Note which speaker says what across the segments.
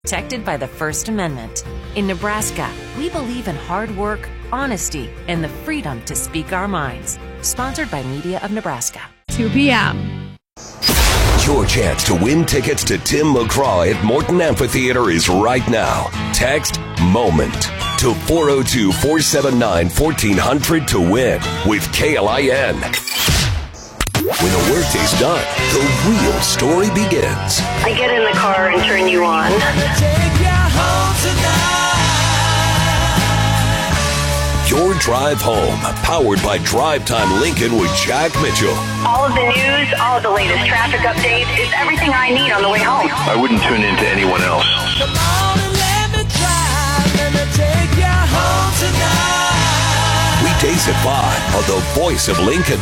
Speaker 1: Protected by the First Amendment. In Nebraska, we believe in hard work, honesty, and the freedom to speak our minds. Sponsored by Media of Nebraska.
Speaker 2: 2 p.m.
Speaker 3: Your chance to win tickets to Tim McGraw at Morton Amphitheater is right now. Text MOMENT to 402-479-1400 to win with KLIN. When the workday's done, the real story begins.
Speaker 4: I get in the car and turn you on.
Speaker 3: Your drive home, powered by Drive Time Lincoln with Jack Mitchell.
Speaker 4: All of the news, all of the latest traffic updates is everything I need on the way home.
Speaker 5: I wouldn't tune in to anyone else.
Speaker 6: Come on and let me drive, let me take you home tonight.
Speaker 3: Weekdays at 5 on the voice of Lincoln,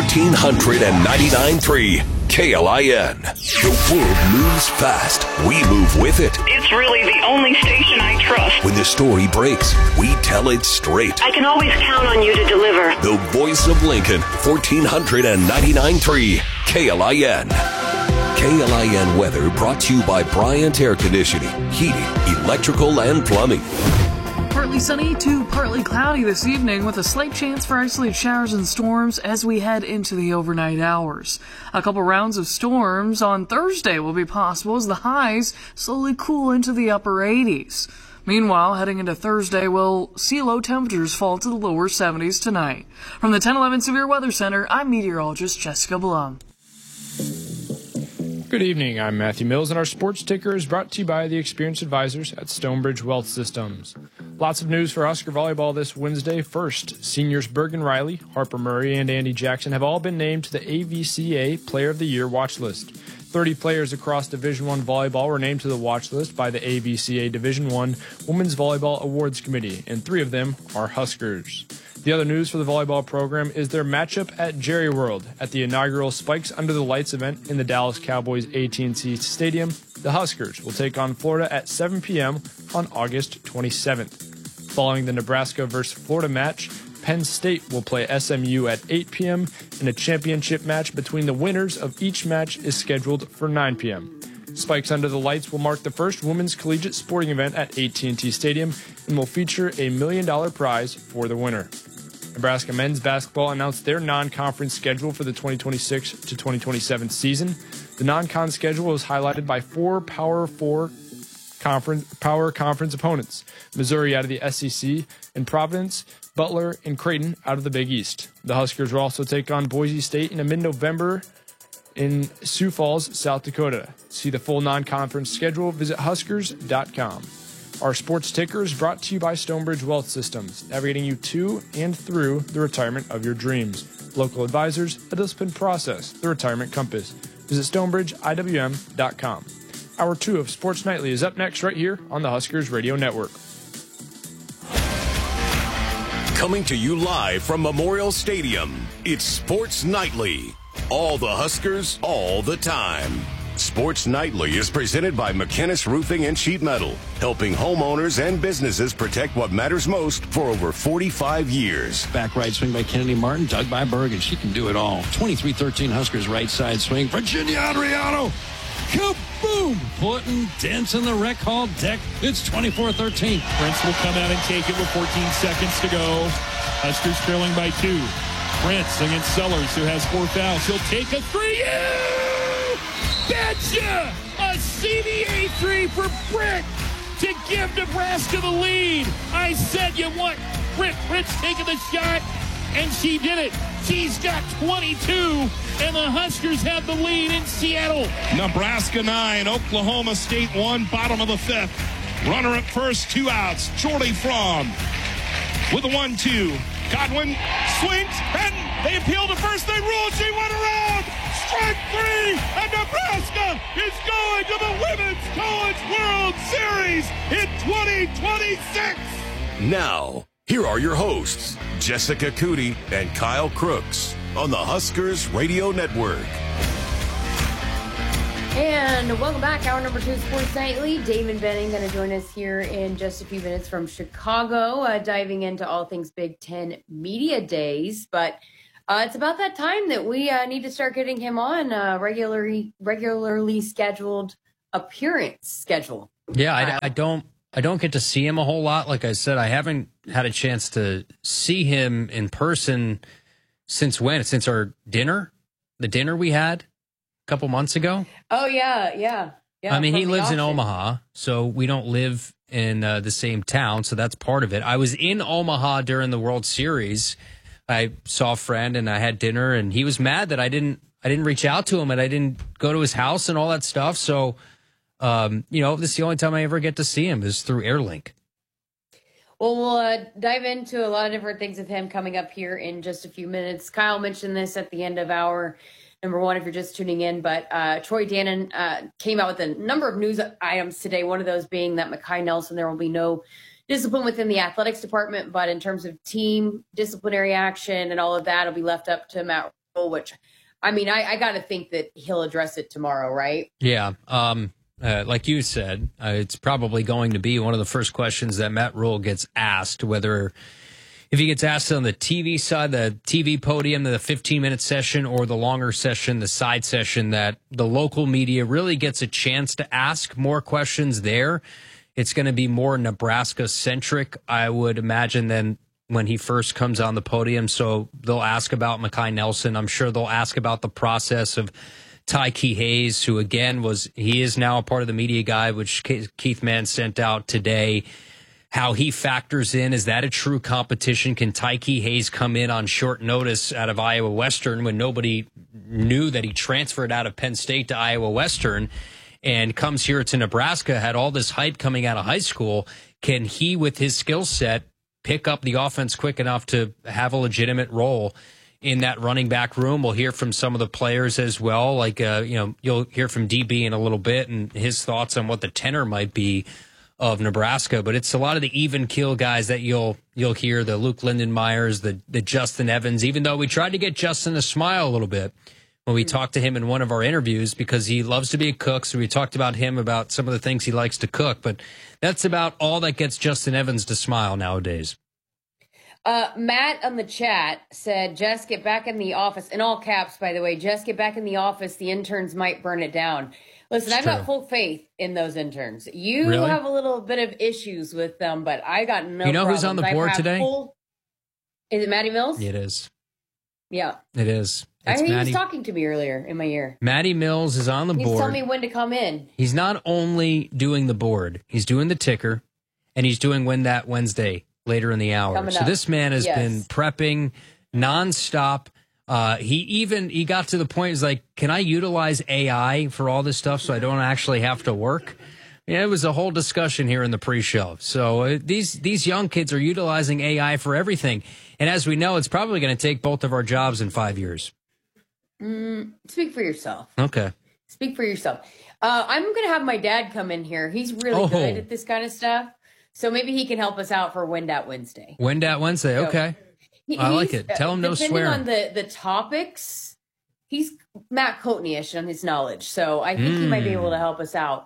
Speaker 3: 1499.3 KLIN. The world moves fast. We move with it.
Speaker 4: It's really the only station I trust.
Speaker 3: When the story breaks, we tell it straight.
Speaker 4: I can always count on you to deliver.
Speaker 3: The voice of Lincoln, 1499.3 KLIN. KLIN weather brought to you by Bryant Air Conditioning, Heating, Electrical, and Plumbing.
Speaker 7: Partly sunny to partly cloudy this evening with a slight chance for isolated showers and storms as we head into the overnight hours. A couple rounds of storms on Thursday will be possible as the highs slowly cool into the upper 80s. Meanwhile, heading into Thursday, we'll see low temperatures fall to the lower 70s tonight. From the 1011 Severe Weather Center, I'm meteorologist Jessica Blum.
Speaker 8: Good evening, I'm Matthew Mills, and our sports ticker is brought to you by the experienced advisors at Stonebridge Wealth Systems. Lots of news for Husker volleyball this Wednesday. First, seniors Bergen Riley, Harper Murray, and Andy Jackson have all been named to the AVCA Player of the Year watch list. 30 players across Division I volleyball were named to the watch list by the AVCA Division I Women's Volleyball Awards Committee, and 3 of them are Huskers. The other news for the volleyball program is their matchup at Jerry World. At the inaugural Spikes Under the Lights event in the Dallas Cowboys AT&T Stadium, the Huskers will take on Florida at 7 p.m. on August 27th. Following the Nebraska vs. Florida match, Penn State will play SMU at 8 p.m., and a championship match between the winners of each match is scheduled for 9 p.m. Spikes Under the Lights will mark the first women's collegiate sporting event at AT&T Stadium and will feature a $1 million prize for the winner. Nebraska men's basketball announced their non-conference schedule for the 2026 to 2027 season. The non-con schedule was highlighted by 4 Power Conference opponents: Missouri out of the SEC, and Providence, Butler, and Creighton out of the Big East. The Huskers will also take on Boise State in mid-November in Sioux Falls, South Dakota. To see the full non-conference schedule, visit Huskers.com. Our sports ticker is brought to you by Stonebridge Wealth Systems, navigating you to and through the retirement of your dreams. Local advisors, a disciplined process, the Retirement Compass. Visit StonebridgeIWM.com. Hour 2 of Sports Nightly is up next right here on the Huskers Radio Network.
Speaker 3: Coming to you live from Memorial Stadium, it's Sports Nightly. All the Huskers, all the time. Sports Nightly is presented by McKinnis Roofing and Sheet Metal, helping homeowners and businesses protect what matters most for over 45 years.
Speaker 9: Back right swing by Kennedy Martin, dug by Bergen. She can do it all. 23-13 Huskers right side swing. Virginia Adriano. Kaboom! Putting dents in the rec hall deck. It's 24-13.
Speaker 10: Prince will come out and take it with 14 seconds to go. Huskers trailing by 2. Prince against Sellers, who has 4 fouls. He'll take a 3. Betcha! A CBA 3 for Britt to give Nebraska the lead. I said you want Britt Prince taking the shot, and she did it. She's got 22, and the Huskers have the lead in Seattle.
Speaker 11: Nebraska 9, Oklahoma State 1, bottom of the 5th. Runner at first, 2 outs. Jordy Fromm with a 1-2. Godwin swings, and they appeal to first. They rule. She went around. Strike 3, and Nebraska is going to the Women's College World Series in 2026.
Speaker 3: Now, here are your hosts, Jessica Cootie and Kyle Crooks, on the Huskers Radio Network.
Speaker 2: And welcome back. Hour number 2 of Sports Nightly. Damon Benning going to join us here in just a few minutes from Chicago, diving into all things Big Ten Media Days. But it's about that time that we need to start getting him on regularly scheduled appearance schedule.
Speaker 12: Yeah, I don't get to see him a whole lot. Like I said, I haven't had a chance to see him in person since when? Since our dinner, the dinner we had a couple months ago.
Speaker 2: Oh yeah.
Speaker 12: I mean, he lives in Omaha, so we don't live in the same town, so that's part of it. I was in Omaha during the World Series. I saw a friend and I had dinner, and he was mad that I didn't reach out to him and I didn't go to his house and all that stuff. So, this is the only time I ever get to see him is through Airlink.
Speaker 2: Well, we'll dive into a lot of different things with him coming up here in just a few minutes. Kyle mentioned this at the end of our number one, if you're just tuning in, but Troy Dannen came out with a number of news items today. One of those being that Makai Nelson, there will be no discipline within the athletics department, but in terms of team disciplinary action and all of that, it'll be left up to Matt Rhule, which, I mean, I got to think that he'll address it tomorrow, right?
Speaker 12: Yeah. Like you said, it's probably going to be one of the first questions that Matt Rhule gets asked, whether if he gets asked on the TV side, the TV podium, the 15-minute session, or the longer session, the side session, that the local media really gets a chance to ask more questions there. It's going to be more Nebraska-centric, I would imagine, than when he first comes on the podium. So they'll ask about Makai Nelson. I'm sure they'll ask about the process of Tyke Hayes, who, again, he is now a part of the media guide, which Keith Mann sent out today. How he factors in, is that a true competition? Can Tyke Hayes come in on short notice out of Iowa Western when nobody knew that he transferred out of Penn State to Iowa Western and comes here to Nebraska, had all this hype coming out of high school? Can he, with his skill set, pick up the offense quick enough to have a legitimate role in that running back room? We'll hear from some of the players as well. Like, you'll hear from DB in a little bit and his thoughts on what the tenor might be of Nebraska, but it's a lot of the even keel guys that you'll hear, the Luke Lindenmeyers, the Justin Evans, even though we tried to get Justin to smile a little bit when we talked to him in one of our interviews, because he loves to be a cook. So we talked about him, about some of the things he likes to cook, but that's about all that gets Justin Evans to smile nowadays.
Speaker 2: Matt on the chat said, Jess, get back in the office. In all caps, by the way, Jess, get back in the office. The interns might burn it down. Listen, I've got full faith in those interns. You have a little bit of issues with them, but I got no
Speaker 12: You know
Speaker 2: problems.
Speaker 12: Who's on the board today?
Speaker 2: Is it Maddie Mills?
Speaker 12: It is.
Speaker 2: Yeah.
Speaker 12: It is.
Speaker 2: He was talking to me earlier in my ear.
Speaker 12: Maddie Mills is on the board.
Speaker 2: He's telling me when to come in.
Speaker 12: He's not only doing the board, he's doing the ticker, and he's doing Win That Wednesday later in the hour. So this man has been prepping nonstop. He got to the point, he's like, can I utilize AI for all this stuff so I don't actually have to work? Yeah, it was a whole discussion here in the pre-show. So these young kids are utilizing AI for everything. And as we know, it's probably going to take both of our jobs in 5 years.
Speaker 2: Speak for yourself.
Speaker 12: Okay.
Speaker 2: Speak for yourself. I'm going to have my dad come in here. He's really good at this kind of stuff. So maybe he can help us out for Win That Wednesday.
Speaker 12: Win That Wednesday, okay. I like it. Tell him no swearing.
Speaker 2: Depending on the topics, he's Matt Coatney-ish on his knowledge. So I think he might be able to help us out.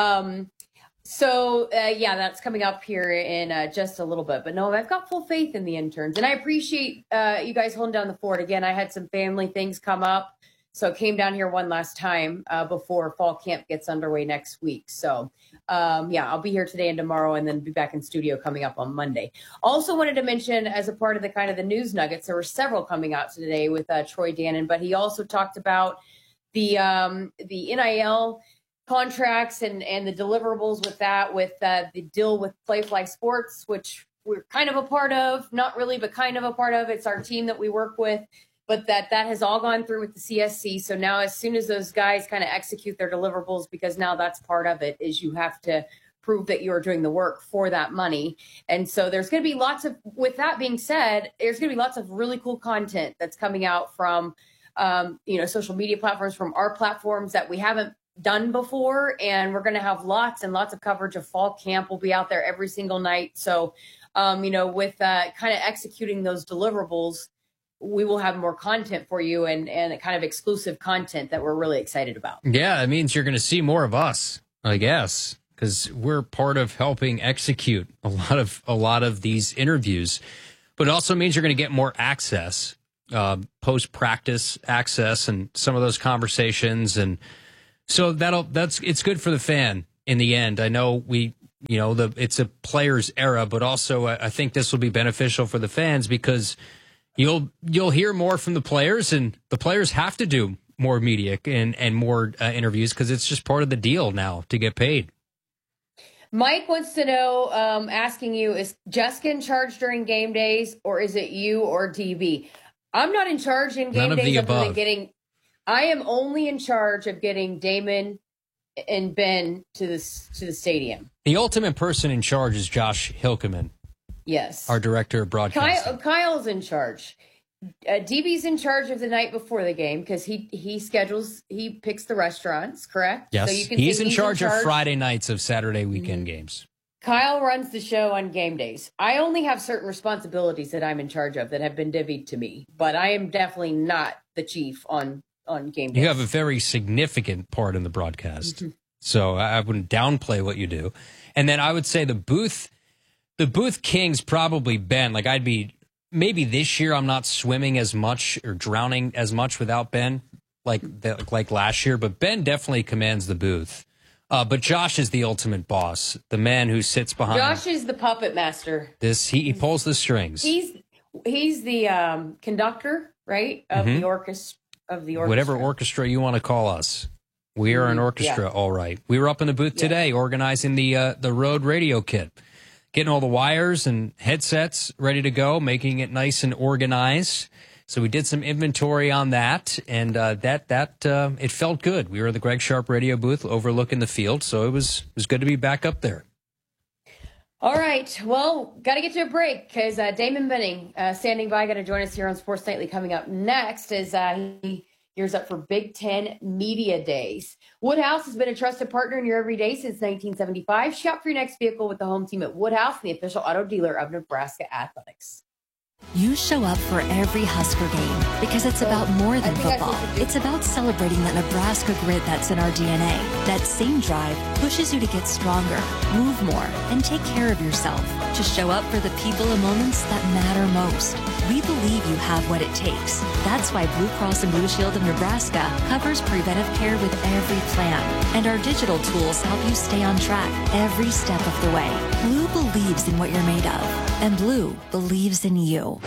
Speaker 2: That's coming up here in just a little bit. But no, I've got full faith in the interns. And I appreciate you guys holding down the fort. Again, I had some family things come up. So came down here one last time before fall camp gets underway next week. So, I'll be here today and tomorrow and then be back in studio coming up on Monday. Also wanted to mention, as a part of the kind of the news nuggets, there were several coming out today with Troy Dannen, but he also talked about the NIL contracts and the deliverables with that, with the deal with Playfly Sports, which we're kind of a part of, not really, but kind of a part of. It's our team that we work with. But that has all gone through with the CSC. So now as soon as those guys kind of execute their deliverables, because now that's part of it, is you have to prove that you're doing the work for that money. And so there's going to be with that being said, there's going to be lots of really cool content that's coming out from, social media platforms, from our platforms that we haven't done before. And we're going to have lots and lots of coverage of fall camp. We'll be out there every single night. So, with kind of executing those deliverables, we will have more content for you and kind of exclusive content that we're really excited about.
Speaker 12: Yeah, it means you're going to see more of us, I guess, because we're part of helping execute a lot of these interviews. But it also means you're going to get more access, post-practice access, and some of those conversations. And so it's good for the fan in the end. I know it's a player's era, but also I think this will be beneficial for the fans because you'll hear more from the players, and the players have to do more media and more interviews because it's just part of the deal now to get paid.
Speaker 2: Mike wants to know, asking you, is Jessica in charge during game days, or is it you or DB? I'm not in charge in game
Speaker 12: None of
Speaker 2: days.
Speaker 12: the above.
Speaker 2: I am only in charge of getting Damon and Ben to the stadium.
Speaker 12: The ultimate person in charge is Josh Hilkeman.
Speaker 2: Yes.
Speaker 12: Our director of broadcasting.
Speaker 2: Kyle's in charge. DB's in charge of the night before the game because he picks the restaurants, correct?
Speaker 12: Yes,
Speaker 2: so you can
Speaker 12: he's in charge of Friday nights of Saturday weekend games.
Speaker 2: Kyle runs the show on game days. I only have certain responsibilities that I'm in charge of that have been divvied to me, but I am definitely not the chief on game days.
Speaker 12: You have a very significant part in the broadcast, so I wouldn't downplay what you do. And then I would say the booth king's probably Ben. Like maybe this year I'm not swimming as much or drowning as much without Ben like last year, but Ben definitely commands the booth. But Josh is the ultimate boss, the man who sits behind.
Speaker 2: Josh is the puppet master.
Speaker 12: He pulls the strings.
Speaker 2: He's the conductor, right, of the orchestra.
Speaker 12: Whatever orchestra you want to call us. We are an orchestra, all right. We were up in the booth today organizing the Rode radio kit. Getting all the wires and headsets ready to go, making it nice and organized. So we did some inventory on that, and it felt good. We were at the Greg Sharp radio booth overlooking the field, so it was good to be back up there.
Speaker 2: All right. Well, got to get to a break because Damon Benning standing by, going to join us here on Sports Nightly. Coming up next is he gears up for Big Ten Media Days. Woodhouse has been a trusted partner in your everyday since 1975. Shop for your next vehicle with the home team at Woodhouse, the official auto dealer of Nebraska Athletics.
Speaker 13: You show up for every Husker game because it's about more than football. It's about celebrating that Nebraska grit that's in our DNA. That same drive pushes you to get stronger, move more, and take care of yourself. To show up for the people and moments that matter most. We believe you have what it takes. That's why Blue Cross and Blue Shield of Nebraska covers preventive care with every plan. And our digital tools help you stay on track every step of the way. Blue believes in what you're made of. And Blue believes in you.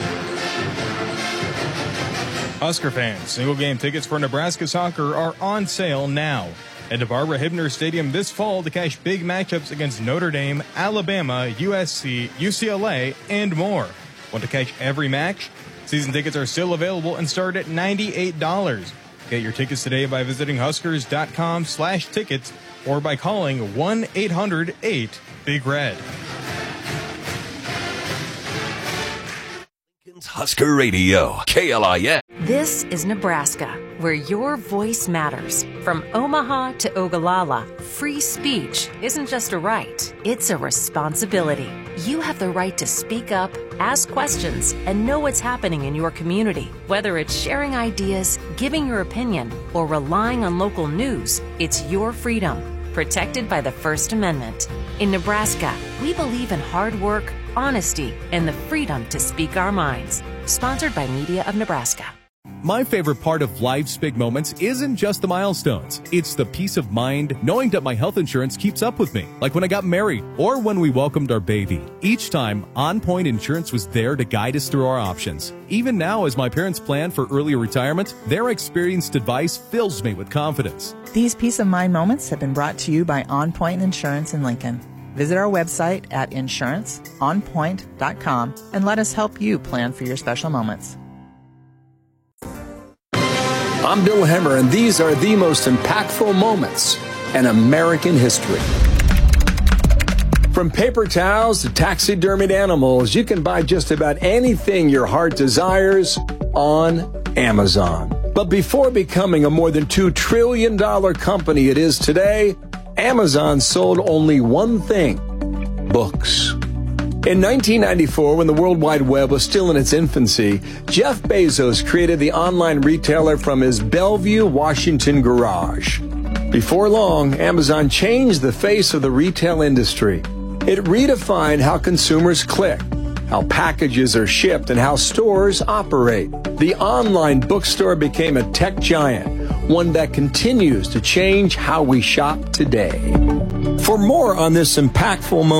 Speaker 14: Husker fans, single game tickets for Nebraska soccer are on sale now. Head to Barbara Hibner Stadium this fall to cash big matchups against Notre Dame, Alabama, USC, UCLA, and more. Want to catch every match? Season tickets are still available and start at $98. Get your tickets today by visiting Huskers.com/tickets or by calling 1-800-8-BIG-RED.
Speaker 3: Husker Radio, KLIN.
Speaker 1: This is Nebraska, where your voice matters. From Omaha to Ogallala, free speech isn't just a right, it's a responsibility. You have the right to speak up, ask questions, and know what's happening in your community. Whether it's sharing ideas, giving your opinion, or relying on local news, it's your freedom, protected by the First Amendment. In Nebraska, we believe in hard work, honesty, and the freedom to speak our minds. Sponsored by Media of Nebraska.
Speaker 15: My favorite part of life's big moments isn't just the milestones. It's the peace of mind knowing that my health insurance keeps up with me, like when I got married or when we welcomed our baby. Each time, On Point Insurance was there to guide us through our options. Even now, as my parents plan for earlier retirement, their experienced advice fills me with confidence.
Speaker 16: These peace of mind moments have been brought to you by On Point Insurance in Lincoln. Visit our website at insuranceonpoint.com and let us help you plan for your special moments.
Speaker 17: I'm Bill Hemmer, and these are the most impactful moments in American history. From paper towels to taxidermied animals, you can buy just about anything your heart desires on Amazon. But before becoming a more than $2 trillion company it is today, Amazon sold only one thing: books. In 1994, when the World Wide Web was still in its infancy, Jeff Bezos created the online retailer from his Bellevue, Washington garage. Before long, Amazon changed the face of the retail industry. It redefined how consumers click, how packages are shipped, and how stores operate. The online bookstore became a tech giant, one that continues to change how we shop today. For more on this impactful moment,